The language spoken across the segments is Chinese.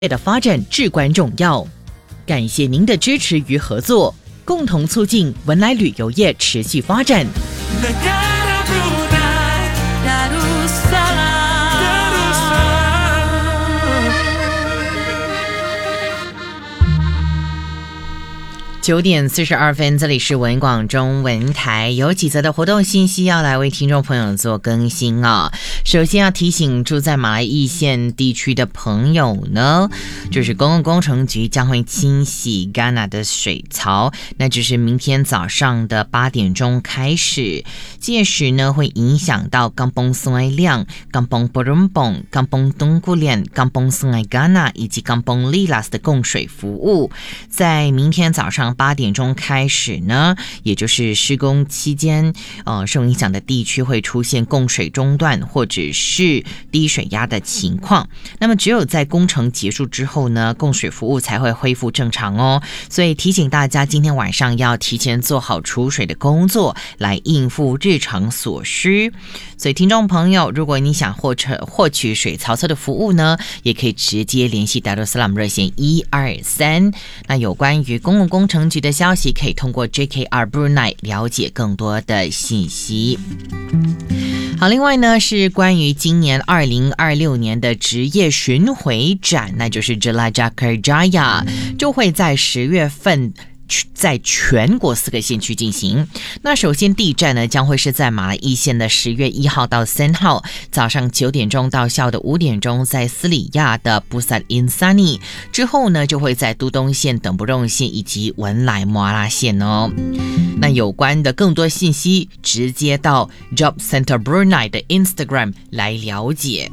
的发展至关重要。感谢您的支持与合作，共同促进文莱旅游业持续发展。9点42分，这里是文广中文台，有几则的活动信息要来为听众朋友做更新啊。首先要提醒住在马来义县地区的朋友呢，就是公共工程局将会清洗 Ghana 的水槽，那就是明天早上的8点钟开始，届时呢会影响到Kampung Sungai Liang、Kampung Perumbong、Kampung Tungkulian、Kampung Sungai Ghana 以及Kampung Lilas 的供水服务。在明天早上8点钟开始呢，也就是施工期间，受影响的地区会出现供水中断或者是低水压的情况。那么只有在工程结束之后呢，供水服务才会恢复正常哦。所以提醒大家，今天晚上要提前做好储水的工作，来应付日常所需。所以听众朋友，如果你想获取水槽车的服务呢，也可以直接联系 Darul Salam 热线123。那有关于公共工程局的消息，可以通过 JKR Brunei 了解更多的信息。好，另外呢是关于今年2026年的职业巡回展，那就是 Jelajah Kerjaya 就会在10月份在全国4个县区进行。那首先第一站呢将会是在马来义县的10月1号到3号早上9点钟到下午的5点钟，在斯里亚的 Pusat Insani， 之后呢就会在都东县、等不荣县以及文莱摩阿拉县哦。那有关的更多信息直接到 Job Center Brunei 的 Instagram 来了解。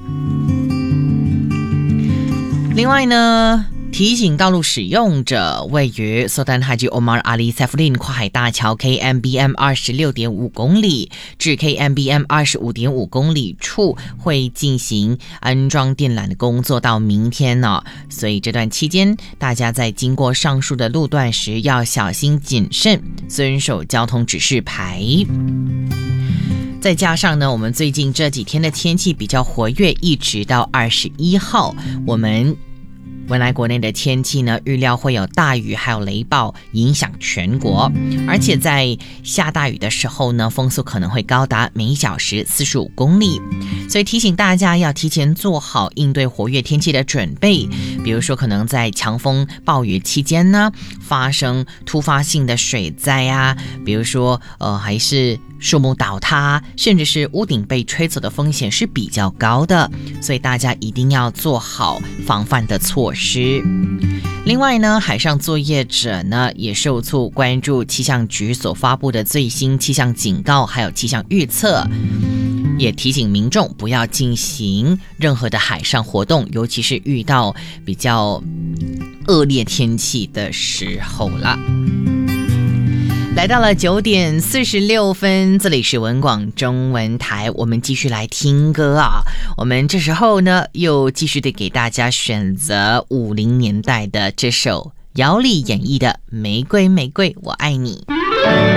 另外呢，提醒道路使用者，位于 Sultan Haji Omar Ali Saifuddin 跨海大桥 KMBM 26.5 公里至 KMBM 25.5 公里处会进行安装电缆的工作到明天呢，所以这段期间大家在经过上述的路段时要小心谨慎，遵守交通指示牌。再加上呢，我们最近这几天的天气比较活跃，一直到21号，我们文莱国内的天气呢，预料会有大雨还有雷暴影响全国，而且在下大雨的时候呢，风速可能会高达每小时45公里，所以提醒大家要提前做好应对活跃天气的准备，比如说可能在强风暴雨期间呢，发生突发性的水灾啊，比如说还是树木倒塌，甚至是屋顶被吹走的风险是比较高的，所以大家一定要做好防范的措施。另外呢，海上作业者呢也受促关注气象局所发布的最新气象警告还有气象预测，也提醒民众不要进行任何的海上活动，尤其是遇到比较恶劣天气的时候了。来到了9点46分，这里是文广中文台，我们继续来听歌啊。我们这时候呢，又继续的给大家选择50年代的这首姚丽演绎的《玫瑰玫瑰我爱你》。